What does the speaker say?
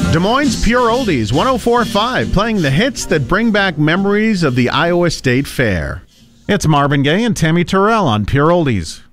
Des Moines Pure Oldies 104.5, playing the hits that bring back memories of the Iowa State Fair. It's Marvin Gaye and Tammy Terrell on Pure Oldies.